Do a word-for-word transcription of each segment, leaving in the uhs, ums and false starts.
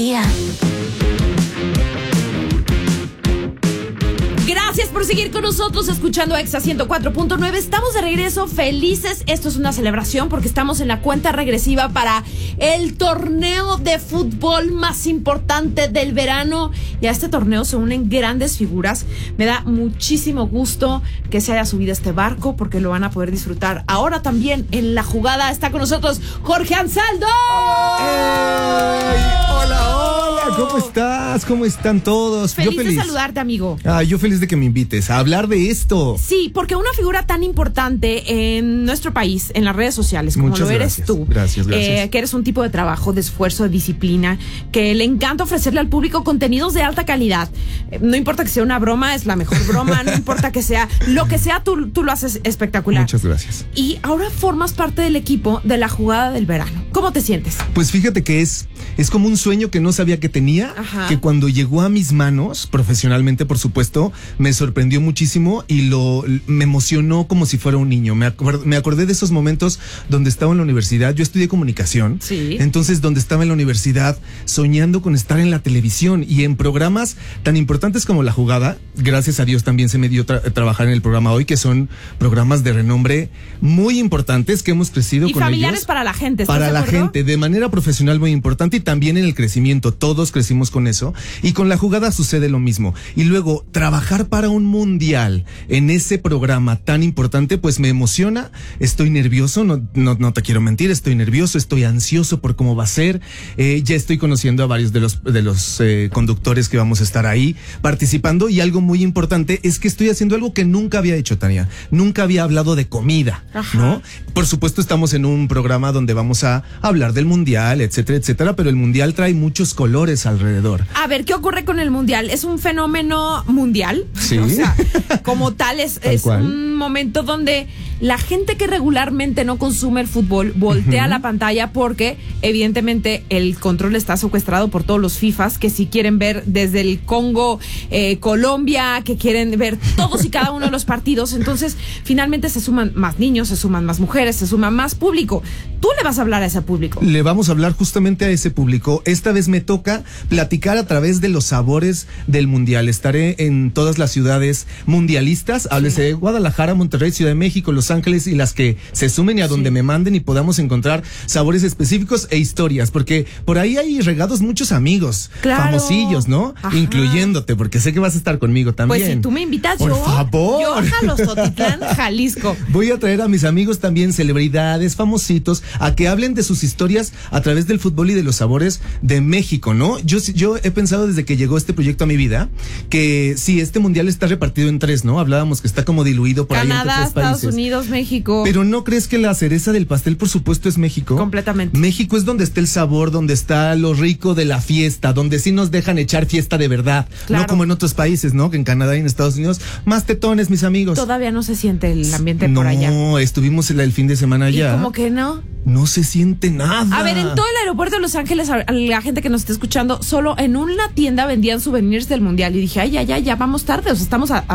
Gracias por seguir con nosotros escuchando Exa ciento cuatro punto nueve. Estamos de regreso felices. Esto es una celebración porque estamos en la cuenta regresiva para el torneo de fútbol más importante del verano. Y a este torneo se unen grandes figuras. Me da muchísimo gusto que se haya subido a este barco porque lo van a poder disfrutar. Ahora también en la jugada está con nosotros Jorge Ansaldo. ¡Ey! Hola, hola, ¿cómo estás? ¿Cómo están todos? Feliz, yo feliz de saludarte, amigo. Ah, yo feliz de que me invites a hablar de esto. Sí, porque una figura tan importante en nuestro país, en las redes sociales, como Muchas lo eres gracias. tú. Gracias, gracias. Eh, que eres un tipo de trabajo, de esfuerzo, de disciplina, que le encanta ofrecerle al público contenidos de alta calidad. Eh, no importa que sea una broma, es la mejor broma. No importa que sea lo que sea, tú, tú lo haces espectacular. Muchas gracias. Y ahora formas parte del equipo de la jugada del verano. ¿Cómo te sientes? Pues fíjate que es, es como un sueño que no sabía que tenía, Ajá. que cuando llegó a mis manos, profesionalmente por supuesto, me sorprendió muchísimo y lo me emocionó como si fuera un niño. Me, acuer, me acordé de esos momentos donde estaba en la universidad. Yo estudié comunicación, sí. Entonces donde estaba en la universidad soñando con estar en la televisión y en programas tan importantes como La Jugada. Gracias a Dios también se me dio tra- trabajar en el programa hoy, que son programas de renombre muy importantes que hemos crecido y con familiares ellos. para la gente. ¿Estás Para de la acuerdo? gente, de manera profesional muy importante y también en el crecimiento. Todos crecimos con eso y con La Jugada sucede lo mismo. Y luego trabajar para un mundial en ese programa tan importante, pues me emociona. Estoy nervioso, no, no, no te quiero mentir, estoy nervioso, estoy ansioso por cómo va a ser. Eh, ya estoy conociendo a varios de los, de los eh, conductores que vamos a estar ahí participando y algo muy importante es que estoy haciendo algo que nunca había hecho, Tania. Nunca había hablado de comida, Ajá. ¿no? Por supuesto estamos en un programa donde vamos a hablar del mundial, etcétera, etcétera, pero el mundial trae muchos colores alrededor. A ver, ¿qué ocurre con el mundial? ¿Es un fenómeno mundial? Sí. O sea, como tal, es, Tal es cual. un momento donde la gente que regularmente no consume el fútbol voltea Uh-huh. la pantalla porque evidentemente el control está secuestrado por todos los FIFAs que si quieren ver desde el Congo, eh, Colombia, que quieren ver todos y cada uno de los partidos. Entonces, finalmente se suman más niños, se suman más mujeres, se suma más público. Tú le vas a hablar a ese público. Le vamos a hablar justamente a ese público. Esta vez me toca platicar a través de los sabores del mundial. Estaré en todas las ciudades mundialistas, háblese de Guadalajara, Monterrey, Ciudad de México, Los Ángeles y las que se sumen y a donde Sí. me manden y podamos encontrar sabores específicos e historias, porque por ahí hay regados muchos amigos, Claro. famosillos, ¿no? Ajá. Incluyéndote, porque sé que vas a estar conmigo también. Pues si tú me invitas, Por yo, favor. yo jalo Sotitlán, Jalisco. Voy a traer a mis amigos también, celebridades, famositos, a que hablen de sus historias a través del fútbol y de los sabores de México, ¿no? Yo, yo he pensado desde que llegó este proyecto a mi vida que sí, este mundial está repartido en tres, ¿no? Hablábamos que está como diluido por ahí entre Canadá, tres Estados países. Unidos, México. Pero ¿no crees que la cereza del pastel, por supuesto, es México? Completamente. México es donde está el sabor, donde está lo rico de la fiesta, donde sí nos dejan echar fiesta de verdad. Claro. No como en otros países, ¿no? Que en Canadá y en Estados Unidos, más tetones, mis amigos. Todavía no se siente el ambiente no, por allá. No, estuvimos el, el fin de semana Y allá. como que no. No se siente nada. A ver, en todo el aeropuerto de Los Ángeles, a a la gente que nos está escuchando, solo en una tienda vendían souvenirs del mundial. Y dije, ay, ya, ya, ya vamos tarde. O sea, estamos a, a, a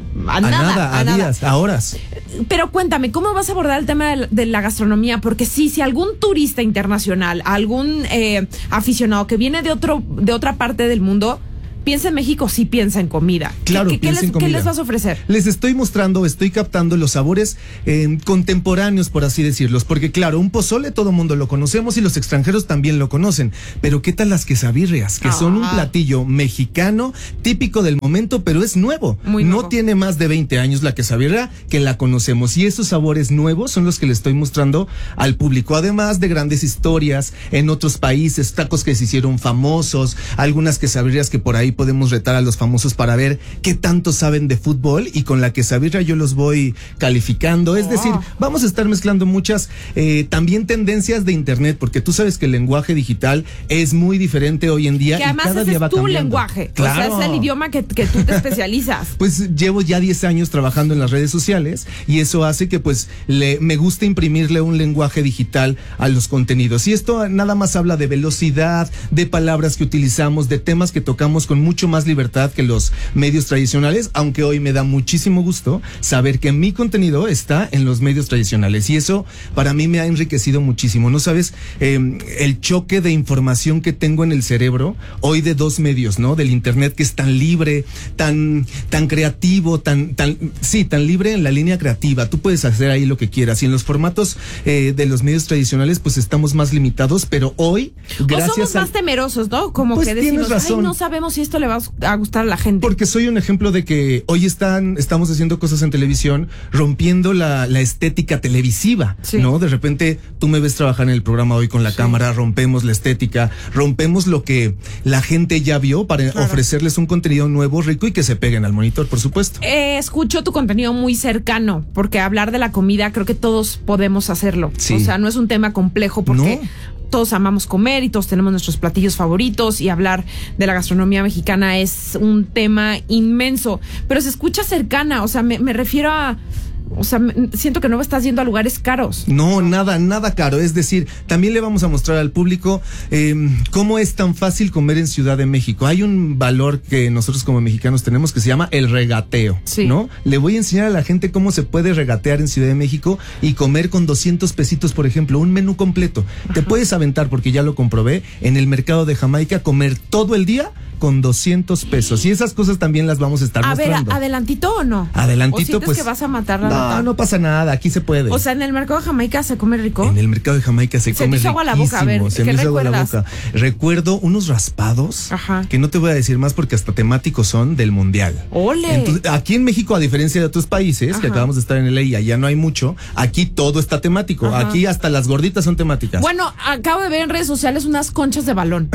A nada, nada, a, nada. días, a horas. Pero cuéntame, ¿cómo vas a abordar el tema de la, de la gastronomía? Porque sí, si algún turista internacional, algún eh, aficionado que viene de otro, de otra parte del mundo, piensa en México, sí piensa en comida. Claro, ¿Qué, qué, piensa les, en comida. ¿Qué les vas a ofrecer? Les estoy mostrando, estoy captando los sabores eh, contemporáneos, por así decirlos, porque claro, un pozole todo mundo lo conocemos y los extranjeros también lo conocen, pero ¿qué tal las quesabirrias? Que Ah. son un platillo mexicano típico del momento, pero es nuevo. Muy no nuevo. tiene más de veinte años la quesabirria que la conocemos y esos sabores nuevos son los que le estoy mostrando al público, además de grandes historias en otros países, tacos que se hicieron famosos, algunas quesabirrias que por ahí podemos retar a los famosos para ver qué tanto saben de fútbol y con la quesabirria yo los voy calificando. Es Oh. decir, vamos a estar mezclando muchas eh, también tendencias de internet, porque tú sabes que el lenguaje digital es muy diferente hoy en día Que y además cada ese día va es tu cambiando. lenguaje. Claro. O sea, es el idioma que, que tú te especializas. Pues llevo ya diez años trabajando en las redes sociales y eso hace que pues le, me gusta imprimirle un lenguaje digital a los contenidos. Y esto nada más habla de velocidad, de palabras que utilizamos, de temas que tocamos con con mucho más libertad que los medios tradicionales, aunque hoy me da muchísimo gusto saber que mi contenido está en los medios tradicionales y eso para mí me ha enriquecido muchísimo. No sabes eh, el choque de información que tengo en el cerebro hoy de dos medios, ¿no? Del internet, que es tan libre, tan tan creativo, tan tan sí, tan libre en la línea creativa. Tú puedes hacer ahí lo que quieras y en los formatos eh, de los medios tradicionales pues estamos más limitados, pero hoy gracias o somos a... más temerosos, ¿no? Como pues que decimos, ay, no sabemos si esto le va a gustar a la gente. Porque soy un ejemplo de que hoy están estamos haciendo cosas en televisión rompiendo la, la estética televisiva, sí. ¿no? De repente tú me ves trabajar en el programa hoy con la sí. cámara, rompemos la estética, rompemos lo que la gente ya vio para claro. ofrecerles un contenido nuevo, rico y que se peguen al monitor, por supuesto. Eh, escucho tu contenido muy cercano, porque hablar de la comida creo que todos podemos hacerlo. Sí. O sea, no es un tema complejo porque... No. Todos amamos comer y todos tenemos nuestros platillos favoritos y hablar de la gastronomía mexicana es un tema inmenso, pero se escucha cercana, o sea, me, me refiero a... O sea, siento que no estás yendo a lugares caros. No, nada, nada caro. Es decir, también le vamos a mostrar al público eh, cómo es tan fácil comer en Ciudad de México. Hay un valor que nosotros como mexicanos tenemos que se llama el regateo, sí. ¿no? Le voy a enseñar a la gente cómo se puede regatear en Ciudad de México y comer con doscientos pesitos, por ejemplo, un menú completo. Ajá. Te puedes aventar, porque ya lo comprobé, en el mercado de Jamaica, comer todo el día con doscientos pesos. Y esas cosas también las vamos a estar a mostrando. A ver, ¿adelantito o no? Adelantito, ¿O sientes pues. que vas a matar la No, nota? no pasa nada, aquí se puede. O sea, ¿en el mercado de Jamaica se come rico? En el mercado de Jamaica se, se come riquísimo. Se me hizo agua la boca, a ver, se me hizo agua la boca. Recuerdo unos raspados, Ajá. que no te voy a decir más porque hasta temáticos son del mundial. ¡Ole! Entonces, aquí en México, a diferencia de otros países, Ajá. que acabamos de estar en el E I, allá no hay mucho, aquí todo está temático. Ajá. Aquí hasta las gorditas son temáticas. Bueno, acabo de ver en redes sociales unas conchas de balón.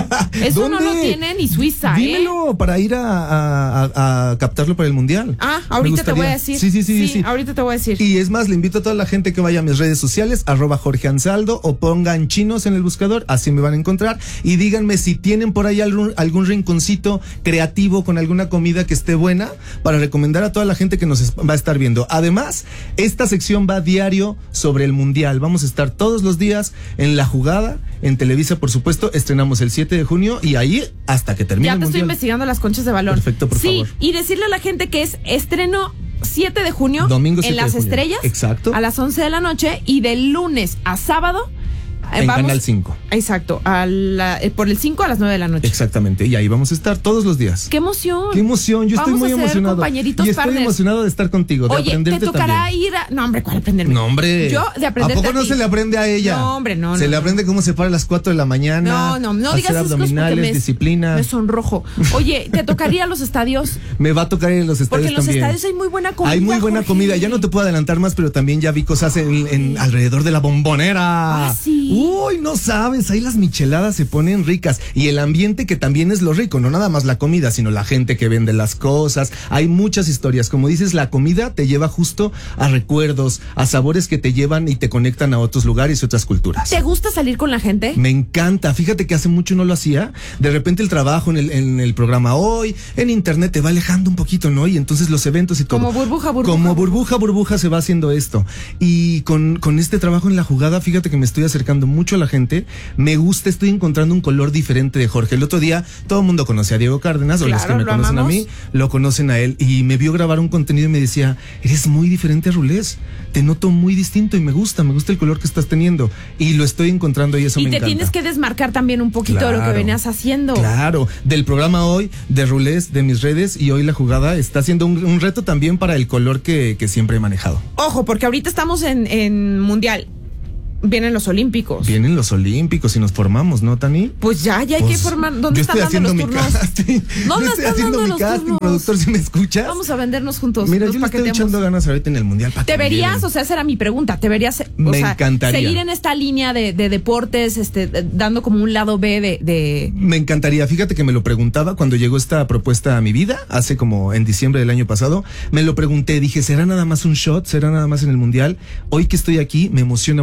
Eso ¿Dónde? No lo tiene ni Suiza, Dímelo, ¿eh? para ir a, a, a, a captarlo para el mundial. Ah, ahorita te voy a decir. Sí, sí, sí, sí, sí. Ahorita te voy a decir. Y es más, le invito a toda la gente que vaya a mis redes sociales, arroba Jorge Ansaldo, o pongan chinos en el buscador, así me van a encontrar, y díganme si tienen por ahí algún, algún rinconcito creativo con alguna comida que esté buena para recomendar a toda la gente que nos va a estar viendo. Además, esta sección va a diario sobre el mundial. Vamos a estar todos los días en La Jugada, en Televisa, por supuesto. Estrenamos el siete de junio y ahí hasta que termine ya el te mundial. Estoy investigando las conchas de balón. Perfecto, por sí, favor. Sí, y decirle a la gente que es estreno siete de junio Domingo en Las Estrellas. Exacto. A las once de la noche y de lunes a sábado. En vamos, Canal cinco. Exacto, a la, por el cinco a las nueve de la noche. Exactamente, y ahí vamos a estar todos los días. ¡Qué emoción! ¡Qué emoción! Yo vamos estoy muy a ser emocionado. Compañeritos y estoy partners. emocionado de estar contigo, de Oye, aprenderte te tocará también. ir a... No, hombre, ¿cuál aprenderme? No, hombre. Yo de aprenderte ¿A poco no a ti? se le aprende a ella? No, hombre, no, Se no, le no. aprende cómo se para a las cuatro de la mañana. No, no, no digas hacer esas cosas abdominales, porque me, disciplina. me sonrojo. Oye, ¿te tocaría los estadios? Me va a tocar ir a los estadios Porque en los también. estadios hay muy buena comida, Hay muy buena Jorge. comida. Ya no te puedo adelantar más, pero también ya vi cosas en, en alrededor de la Bombonera. Ah, sí. Uy, no sabes, ahí las micheladas se ponen ricas. Y el ambiente, que también es lo rico, no nada más la comida, sino la gente que vende las cosas. Hay muchas historias. Como dices, la comida te lleva justo a recuerdos, a sabores que te llevan y te conectan a otros lugares y otras culturas. ¿Te gusta salir con la gente? Me encanta. Fíjate que hace mucho no lo hacía. De repente el trabajo en el, en el programa hoy, en internet, te va alejando un poquito, ¿no? Y entonces los eventos y todo. Como burbuja, burbuja. Como burbuja, burbuja se va haciendo esto. Y con, con este trabajo en La Jugada, fíjate que me estoy acercando mucho a la gente. Me gusta, estoy encontrando un color diferente de Jorge. El otro día todo el mundo conoce a Diego Cárdenas, claro, o los que me conocen amamos. a mí, lo conocen a él. Y me vio grabar un contenido y me decía, eres muy diferente a Rulés. Te noto muy distinto y me gusta, me gusta el color que estás teniendo. Y lo estoy encontrando y eso y me encanta. Y te tienes que desmarcar también un poquito claro, de lo que venías haciendo. Claro, del programa hoy, de Rulés, de mis redes, y hoy La Jugada está siendo un, un reto también para el color que, que siempre he manejado. Ojo, porque ahorita estamos en, en Mundial. Vienen los Olímpicos. Vienen los Olímpicos y nos formamos, ¿no, Tani? Pues ya, ya hay pues, que formar. ¿Dónde están dando los turnos? Casting. ¿Dónde yo estoy están haciendo dando mi los casting, turnos? productor, si me escuchas. Vamos a vendernos juntos. Mira, yo le estoy echando ganas ahorita en el Mundial. ¿Te verías? O sea, esa era mi pregunta. ¿Te verías? O me sea, encantaría. Seguir en esta línea de, de deportes, este, dando como un lado B de, de... Me encantaría. Fíjate que me lo preguntaba cuando llegó esta propuesta a mi vida, hace como en diciembre del año pasado. Me lo pregunté, dije, ¿será nada más un shot? ¿Será nada más en el Mundial? Hoy que estoy aquí, me emociona mucho y no me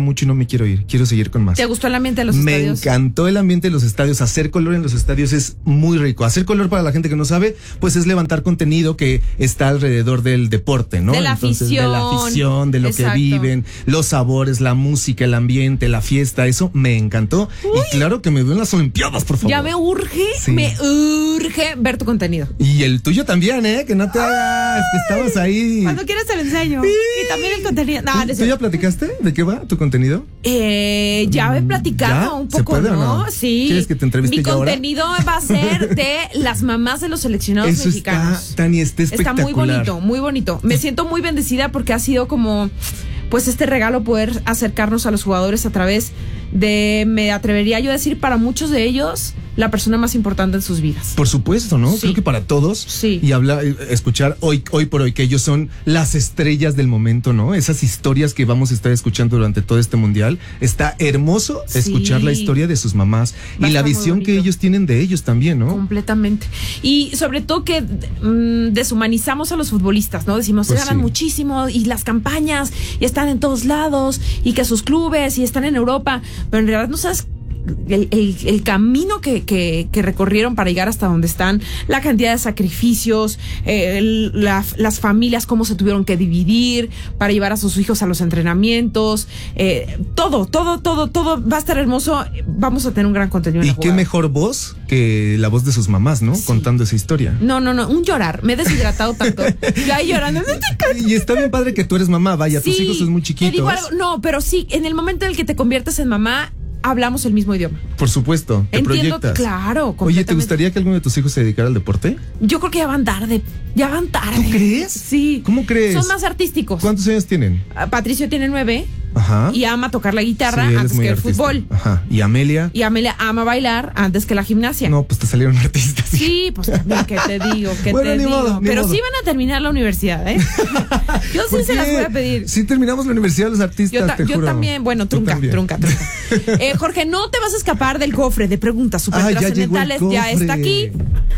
me quiero ir, quiero seguir con más. ¿Te gustó el ambiente de los me estadios? Me encantó el ambiente de los estadios. Hacer color en los estadios es muy rico. Hacer color, para la gente que no sabe, pues es levantar contenido que está alrededor del deporte, ¿no? De la Entonces, afición. De la afición, de lo Exacto. que viven, los sabores, la música, el ambiente, la fiesta. Eso me encantó. Uy. Y claro que me veo en las Olimpiadas, por favor. Ya me urge, sí. me urge ver tu contenido. Y el tuyo también, ¿eh? Que no te hagas, que estabas ahí. Cuando quieras te lo enseño. Sí. Y también el contenido. No, ¿Tú, ¿Tú ya platicaste de qué va tu contenido? Eh, ya he platicado ¿Ya? un poco, ¿Se puede, ¿no? o no? Sí. ¿Quieres que te entreviste Mi yo ahora? contenido va a ser de las mamás de los seleccionados Eso mexicanos. Está, Tani, está espectacular. Está muy bonito, muy bonito. Me siento muy bendecida porque ha sido como, pues, este regalo poder acercarnos a los jugadores a través de, me atrevería yo a decir, para muchos de ellos, la persona más importante en sus vidas. Por supuesto, ¿no? Sí. Creo que para todos. Sí. Y hablar, escuchar hoy, hoy por hoy que ellos son las estrellas del momento, ¿no? Esas historias que vamos a estar escuchando durante todo este mundial. Está hermoso Sí. escuchar la historia de sus mamás Va y la muy visión que bonito. ellos tienen de ellos también, ¿no? Completamente. Y sobre todo que mm, deshumanizamos a los futbolistas, ¿no? Decimos, Pues se ganan sí. muchísimo y las campañas y están en todos lados y que sus clubes y están en Europa, pero en realidad no sabes el, el, el camino que, que, que recorrieron para llegar hasta donde están, la cantidad de sacrificios, eh, el, la, las familias, cómo se tuvieron que dividir para llevar a sus hijos a los entrenamientos, eh, todo, todo, todo, todo va a estar hermoso. Vamos a tener un gran contenido en Y la qué jugada. mejor voz que la voz de sus mamás, ¿no? Sí. Contando esa historia. No, no, no, un llorar. Me he deshidratado tanto. Yo ahí llorando. Y está bien padre que tú eres mamá, vaya, tus Sí, hijos son muy te chiquitos. digo algo, no, pero sí, en el momento en el que te conviertes en mamá, hablamos el mismo idioma. Por supuesto, te Entiendo, proyectas. claro, Oye, ¿te completamente. gustaría que alguno de tus hijos se dedicara al deporte? Yo creo que ya van tarde. Ya van tarde. ¿Tú crees? Sí. ¿Cómo crees? Son más artísticos. ¿Cuántos años tienen? Ah, Patricio tiene nueve Ajá. y ama tocar la guitarra Sí, él es antes muy que el artista. fútbol. Ajá. ¿Y Amelia? Y Amelia ama bailar antes que la gimnasia. No, pues te salieron artistas. Sí, pues también, ¿qué te digo? ¿Qué Bueno, te ni digo? modo, ni Pero modo. sí van a terminar la universidad, ¿eh? Yo sí ¿Por se las qué? voy a pedir. Sí, terminamos la universidad de los artistas, Yo, ta- te yo juro. también, bueno, Tú trunca, también. trunca, trunca. Eh, Jorge, no te vas a escapar del cofre de preguntas súper Ah, ya llegó el trascendentales. Ya, está aquí.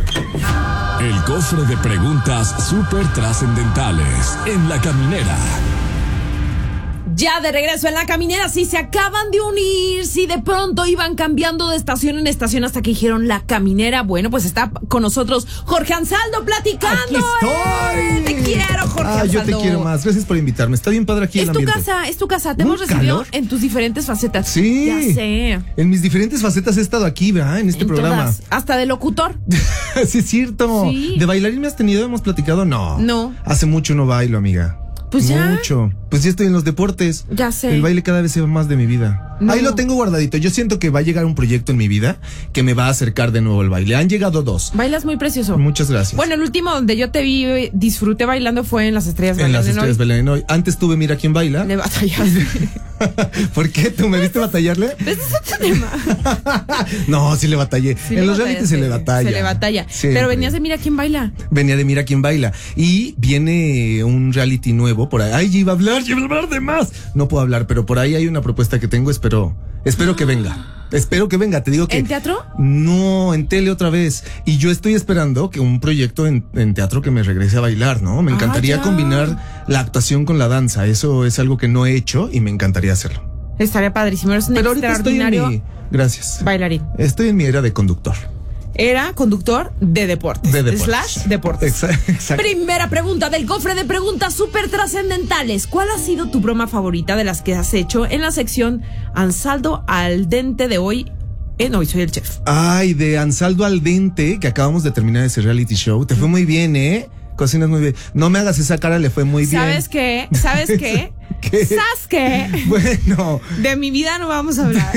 El cofre de preguntas súper trascendentales en La Caminera. Ya de regreso en La Caminera, si se acaban de unir, si de pronto iban cambiando de estación en estación hasta que dijeron La Caminera, bueno, pues está con nosotros Jorge Ansaldo platicando. ¡Aquí estoy! ¡Eh! Te quiero, Jorge Ah, yo Ansaldo. te quiero más. Gracias por invitarme. Está bien padre aquí Es el tu ambiente. casa, es tu casa. Te ¿Un hemos recibido calor? en tus diferentes facetas. Sí. Ya sé. En mis diferentes facetas he estado aquí, ¿verdad? En este En programa. todas, hasta de locutor. Sí, es cierto. Sí. ¿De bailarín me has tenido? ¿Hemos platicado? No. No. Hace mucho no bailo, amiga. Pues ya. Mucho. Pues ya estoy en los deportes. Ya sé. El baile cada vez se va más de mi vida. No. Ahí lo tengo guardadito. Yo siento que va a llegar un proyecto en mi vida que me va a acercar de nuevo al baile. Han llegado dos. Bailas muy precioso. Muchas gracias. Bueno, el último donde yo te vi, eh, disfruté bailando fue en Las Estrellas en las Bailan estrellas Hoy. bailan hoy. Antes tuve Mira quién baila. Le batallaste. ¿Por qué? ¿Tú me viste batallarle? Ese es otro tema. No, sí le batallé. Sí en le los batalla, reality se sí, le batalla. Se le batalla. Siempre. Pero venías de Mira quién baila. Venía de Mira quién baila. Y viene un reality nuevo por ahí. Ay, ya iba a hablar, ya iba a hablar de más. No puedo hablar, pero por ahí hay una propuesta que tengo. Espero, espero que venga. Espero que venga. Te digo que. ¿En teatro? No, en tele otra vez. Y yo estoy esperando que un proyecto en, en teatro que me regrese a bailar, ¿no? Me Ah, encantaría ya. combinar la actuación con la danza. Eso es algo que no he hecho y me encantaría hacerlo. Estaría padrísimo. Eres un Pero ahorita estoy en extraordinario mi. Gracias. bailarín. Estoy en mi era de conductor. Era conductor de deportes. De deportes. Slash deportes. Exa- Exacto. Primera pregunta del cofre de preguntas súper trascendentales. ¿Cuál ha sido tu broma favorita de las que has hecho en la sección Ansaldo al dente de hoy en Hoy Soy el Chef? Ay, de Ansaldo al dente, que acabamos de terminar ese reality show. Te fue muy bien, ¿eh? Cocinas muy bien. No me hagas esa cara, le fue muy bien. ¿Sabes qué? ¿Sabes qué? ¿Qué? ¿Sabes qué? Bueno, De mi vida no vamos a hablar.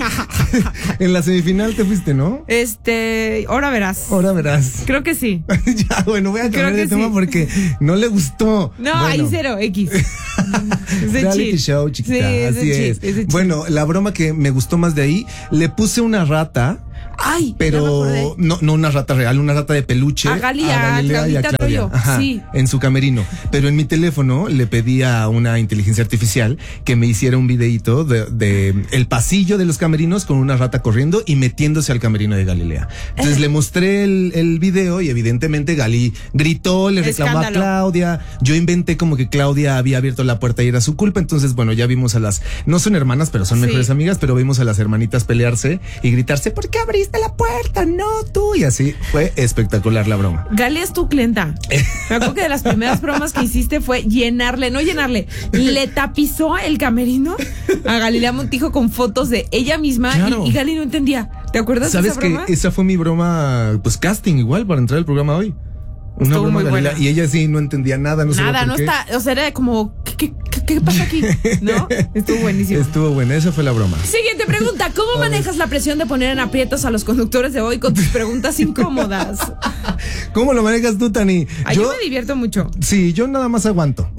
en la semifinal te fuiste, ¿no? Este, ahora verás. Ahora verás. Creo que sí. Ya, bueno, voy a cambiar que de tema sí. porque no le gustó. No, Bueno, ahí cero, X. Es de reality chill. show, chiquita, Sí, es de así chill, es. es de chill. Bueno, la broma que me gustó más de ahí, le puse una rata Ay, pero no, no una rata real, una rata de peluche. A Gali, a Galilea y a Claudita Claudia. Toyo, Ajá, sí. en su camerino. Pero en mi teléfono le pedí a una inteligencia artificial que me hiciera un videíto de, de el pasillo de los camerinos con una rata corriendo y metiéndose al camerino de Galilea. Entonces Eh. le mostré el, el video y evidentemente Gali gritó, le reclamó Escándalo. a Claudia. Yo inventé como que Claudia había abierto la puerta y era su culpa. Entonces, bueno, ya vimos a las, no son hermanas, pero son Sí. mejores amigas, pero vimos a las hermanitas pelearse y gritarse, ¿por qué abriste la puerta? No, tú. Y así fue espectacular la broma. Gali es tu clienta. Me acuerdo que de las primeras bromas que hiciste fue llenarle, no llenarle, le tapizó el camerino a Galilea Montijo con fotos de ella misma Claro. y, y Gali no entendía. ¿Te acuerdas de ¿Sabes esa que broma? esa fue mi broma, pues casting igual para entrar al programa hoy? Una Estuvo broma muy Galilea, buena. y ella sí no entendía nada, no sabía Nada, por no qué. está, o sea, era como, ¿qué, qué, qué, qué pasa aquí? ¿No? Estuvo buenísimo. Estuvo buena, esa fue la broma. Siguiente pregunta, ¿cómo manejas la presión de poner en aprietos a los conductores de hoy con tus preguntas incómodas? ¿Cómo lo manejas tú, Tani? Ay, yo, me divierto mucho. Sí, yo nada más aguanto.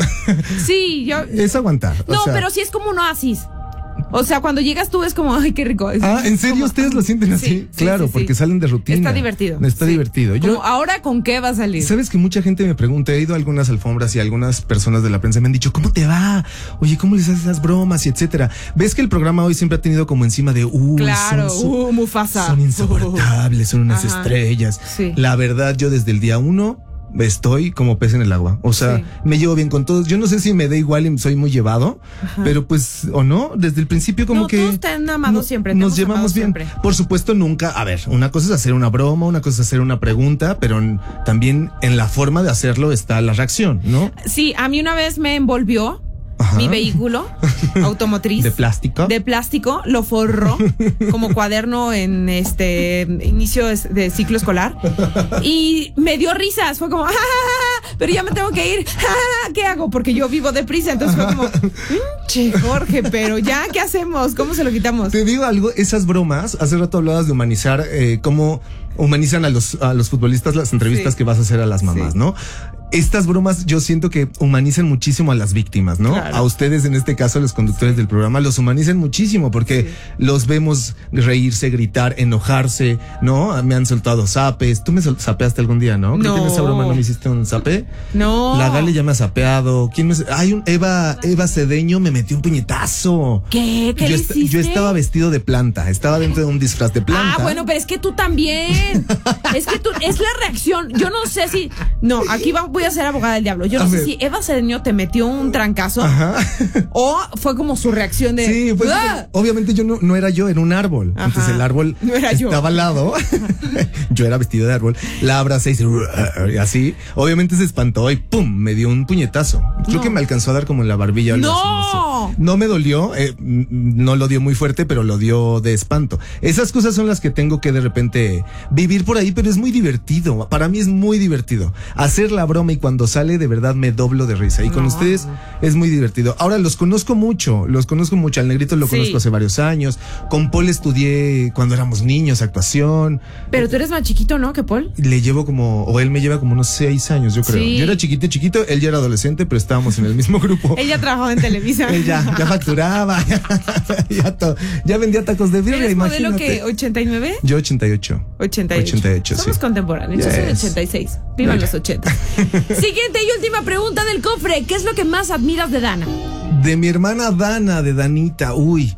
Sí, yo... Es aguantar. o No, sea- pero sí es como un oasis. O sea, cuando llegas tú es como, ay, qué rico. Es Ah, ¿en serio como- ustedes lo sienten así? Sí, sí, claro, sí, sí. porque salen de rutina. Está divertido. Está Sí. divertido. Yo, Como, ¿ahora con qué va a salir? Sabes que mucha gente me pregunta, he ido a algunas alfombras y algunas personas de la prensa me han dicho, ¿cómo te va? Oye, ¿cómo les haces esas bromas? Y etcétera. ¿Ves que el programa hoy siempre ha tenido como encima de, uh, Claro, son, son- uh, Mufasa. son insoportables, son unas Ajá. estrellas? Sí. La verdad, yo desde el día uno estoy como pez en el agua. O sea, Sí. me llevo bien con todos. Yo no sé si me da igual y soy muy llevado, pero pues, o no, desde el principio como No, que... todos te han amado siempre, te Nos hemos llevamos amado bien. siempre. Por supuesto, nunca, a ver, una cosa es hacer una broma, una cosa es hacer una pregunta, pero en- también en la forma de hacerlo está la reacción, ¿no? Sí, a mí una vez me envolvió Ajá. mi vehículo automotriz. De plástico. De plástico, lo forró como cuaderno en este inicio de, de ciclo escolar y me dio risas, fue como, ¡ah, pero ya me tengo que ir! ¡Ah, ¿qué hago? Porque yo vivo deprisa, entonces fue como, che, Jorge, pero ya, ¿qué hacemos? ¿Cómo se lo quitamos? Te digo algo, esas bromas, hace rato hablabas de humanizar, eh, cómo humanizan a los, a los futbolistas las entrevistas Sí. que vas a hacer a las mamás, Sí. ¿no? Estas bromas yo siento que humanizan muchísimo a las víctimas, ¿no? Claro. A ustedes, en este caso, los conductores del programa, los humanizan muchísimo porque Sí. los vemos reírse, gritar, enojarse, ¿no? Me han soltado zapes. Tú me sol- zapeaste algún día, ¿no? Creo que en No. esa broma no me hiciste un zape. No. La Gali ya me ha zapeado. ¿Quién me? Hay un Eva, Eva Cedeño me metió un puñetazo. ¿Qué? ¿Qué yo, le est- hiciste? yo estaba vestido de planta, estaba dentro de un disfraz de planta. Ah, bueno, pero es que tú también. Es que tú, es la reacción. Yo no sé si. No, aquí va- voy a ser abogada del diablo. Yo no A sé ver. si Eva Cedeño te metió un trancazo Ajá. o fue como su reacción de. Sí, pues ¡Ah! obviamente yo no, no era yo, era un árbol. Ajá. Entonces el árbol No era yo. estaba al lado. Yo era vestido de árbol. La abracé y se- y así. Obviamente se espantó y ¡pum! Me dio un puñetazo. Creo No. que me alcanzó a dar como en la barbilla. o algo ¡No! así, no sé. No me dolió, eh, mm, no lo dio muy fuerte, pero lo dio de espanto. Esas cosas son las que tengo que de repente vivir por ahí, pero es muy divertido. Para mí es muy divertido hacer la broma y cuando sale de verdad me doblo de risa. Y con No. ustedes es muy divertido. Ahora los conozco mucho, los conozco mucho. Al Negrito lo Sí. conozco hace varios años. Con Paul estudié cuando éramos niños actuación. Pero tú eres más chiquito, ¿no? Que Paul. Le llevo como, o él me lleva como unos seis años, yo creo. Sí. Yo era chiquito, chiquito, él ya era adolescente, pero estábamos en el mismo grupo. Ella trabajaba en Televisa. Él ya, ya facturaba, ya, to- ya vendía tacos de birria, ¿Eres modelo imagínate. que ochenta y nueve? Yo ochenta y ocho. ochenta y ocho. ochenta y ocho, Somos sí. contemporáneos. Yo soy de Yes. ochenta y seis. Vivan los ochenta. Siguiente y última pregunta del cofre. ¿Qué es lo que más admiras de Dana? De mi hermana Dana, de Danita, uy.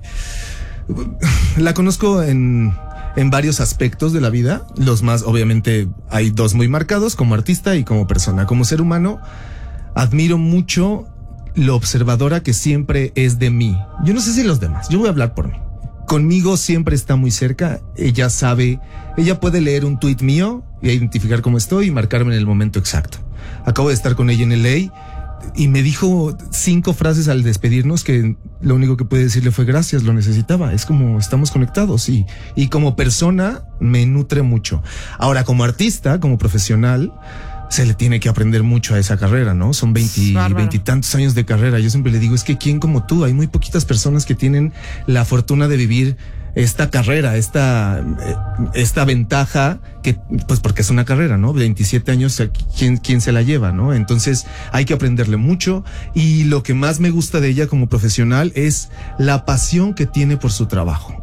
La conozco en, en varios aspectos de la vida. Los más, obviamente, hay dos muy marcados, como artista y como persona. Como ser humano, admiro mucho lo observadora que siempre es de mí. Yo no sé si los demás, yo voy a hablar por mí. Conmigo siempre está muy cerca, ella sabe, ella puede leer un tuit mío y identificar cómo estoy y marcarme en el momento exacto. Acabo de estar con ella en L A y me dijo cinco frases al despedirnos que lo único que pude decirle fue gracias, lo necesitaba. Es como estamos conectados y, y como persona me nutre mucho. Ahora, como artista, como profesional, se le tiene que aprender mucho a esa carrera, ¿no? Son veinte, Bárbaro. veintitantos años de carrera. Yo siempre le digo, es que ¿quién como tú? Hay muy poquitas personas que tienen la fortuna de vivir esta carrera, esta, eh, esta ventaja que, pues porque es una carrera, ¿no? veintisiete años, ¿quién, quién se la lleva, ¿no? Entonces hay que aprenderle mucho y lo que más me gusta de ella como profesional es la pasión que tiene por su trabajo.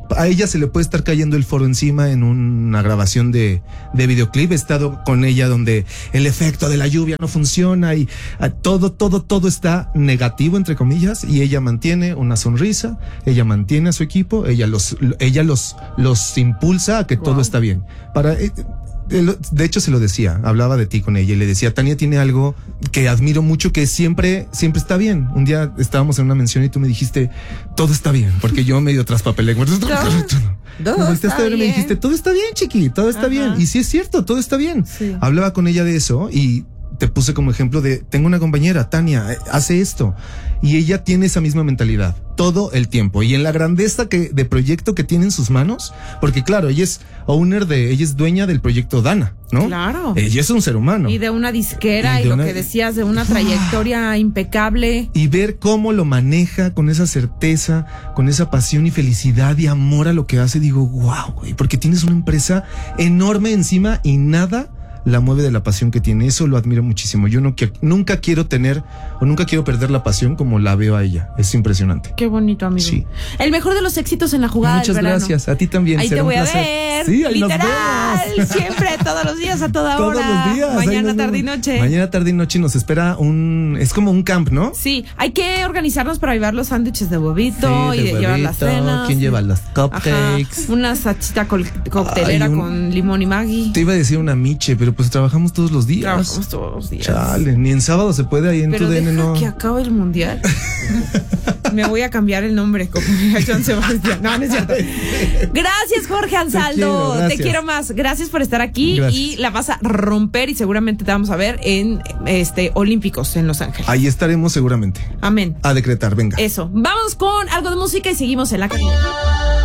a ella se le puede estar cayendo el foro encima en una grabación de, de videoclip. He estado con ella donde el efecto de la lluvia no funciona y a, todo, todo, todo está negativo, entre comillas, y ella mantiene una sonrisa, ella mantiene a su equipo, ella los, ella los, los impulsa a que wow. todo está bien. Para, eh, de hecho se lo decía, hablaba de ti con ella y le decía, Tania tiene algo que admiro mucho, que siempre, siempre está bien. Un día estábamos en una mención y tú me dijiste, todo está bien, porque yo medio traspapelé. Todo, todo está bien. Me dijiste, todo está bien, chiqui, todo está Ajá. bien. Y sí es cierto, todo está bien. Sí. Hablaba con ella de eso y te puse como ejemplo de, tengo una compañera, Tania, hace esto. Y ella tiene esa misma mentalidad todo el tiempo. Y en la grandeza que, de proyecto que tiene en sus manos, porque claro, ella es owner de, ella es dueña del proyecto Dana, ¿no? Claro. Ella es un ser humano. Y de una disquera y, y lo una... que decías, de una trayectoria impecable. Y ver cómo lo maneja con esa certeza, con esa pasión y felicidad y amor a lo que hace, digo, wow, güey, porque tienes una empresa enorme encima y nada la mueve de la pasión que tiene. Eso lo admiro muchísimo. Yo no, nunca quiero tener o nunca quiero perder la pasión como la veo a ella. Es impresionante. Qué bonito, amigo. Sí. El mejor de los éxitos en la jugada Muchas del verano. gracias. A ti también. Ahí Será te voy un a placer. ver. Sí, ahí literal. nos vemos. Siempre, todos los días, a toda todos hora. Todos los días. Mañana, tarde y noche. Mañana, tarde y noche nos espera un... Es como un camp, ¿no? Sí. Hay que organizarnos para llevar los sándwiches de huevito sí, y de huevito, llevar las cenas. ¿Quién lleva las cupcakes? Ajá. Una sachita coctelera Ay, un... con limón y Maggi. Te iba a decir una miche, pero pues trabajamos todos los días. Trabajamos todos los días. Chale, ni en sábado se puede ahí en pero tu D N, deja no. que acabe el mundial. Me voy a cambiar el nombre como John Sebastián. No, no es cierto. Gracias, Jorge Ansaldo. Te quiero, te quiero más. Gracias por estar aquí gracias. Y la vas a romper y seguramente te vamos a ver en este Olímpicos en Los Ángeles. Ahí estaremos seguramente. Amén. A decretar, venga. Eso. Vamos con algo de música y seguimos en la cabina.